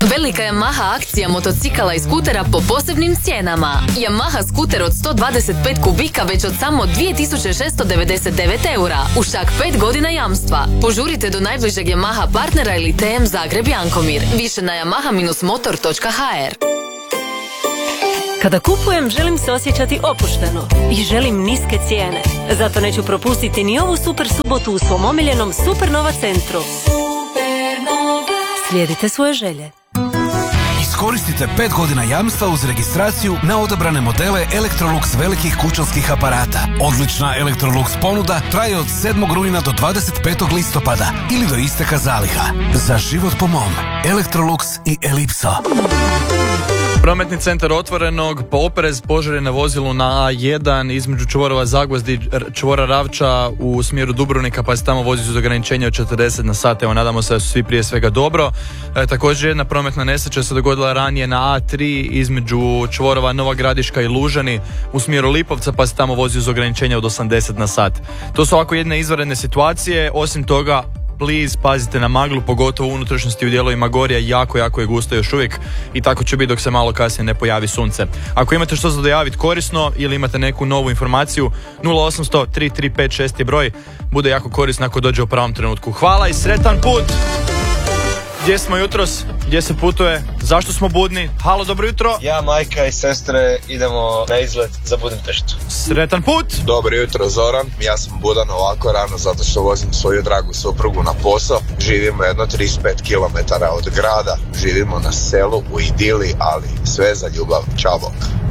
Velika Yamaha akcija motocikala i skutera po posebnim cijenama. Yamaha skuter od 125 kubika već od samo 2699 eura, u čak 5 godina jamstva. Požurite do najbližeg Yamaha partnera ili TM Zagreb Jankomir. Više na yamaha-motor.hr. Kada kupujem, želim se osjećati opušteno i želim niske cijene. Zato neću propustiti ni ovu super subotu u svom omiljenom Supernova centru. Slijedite svoje želje. Iskoristite 5 godina jamstva uz registraciju na odabrane modele Electrolux velikih kućanskih aparata. Odlična Electrolux ponuda traje od 7. rujna do 25. listopada ili do isteka zaliha. Za život po mom. Electrolux i Elipso. Prometni centar Otvorenog, oprez, požar je na vozilu na A1 između čvorova Zagvozdi, čvora Ravča u smjeru Dubrovnika, pa se tamo vozi uz ograničenje od 40 na sat. Evo, nadamo se da su svi prije svega dobro. Također jedna prometna nesreća se dogodila ranije na A3 između čvorova Nova Gradiška i Lužani u smjeru Lipovca, pa se tamo vozi uz ograničenje od 80 na sat. To su ovako jedne izvanredne situacije. Osim toga, please, pazite na maglu, pogotovo u unutrašnjosti u dijelovima Gorja, jako je gusto još uvijek i tako će biti dok se malo kasnije ne pojavi sunce. Ako imate što za dojaviti korisno ili imate neku novu informaciju, 0800 3356 je broj, bude jako korisno ako dođe u pravom trenutku. Hvala i sretan put! Gdje smo jutros? Gdje se putuje? Zašto smo budni? Halo, dobro jutro! Ja, majka i sestre idemo na izlet za Budimpeštu. Sretan put! Dobro jutro, Zoran. Ja sam budan ovako rano zato što vozim svoju dragu suprugu na posao. Živimo jedno 35 km od grada. Živimo na selu u idili, ali sve za ljubav. Ćao, bok!